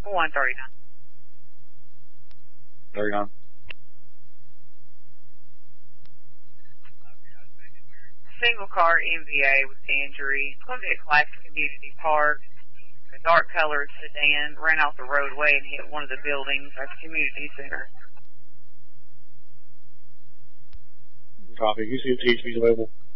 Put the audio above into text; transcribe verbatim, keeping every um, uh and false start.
one thirty-nine. thirty-nine. Single car M V A with injury. It's going to be a classic community park. A dark colored sedan ran off the roadway and hit one of the buildings at the community center. Copy. You see the T H Ps available?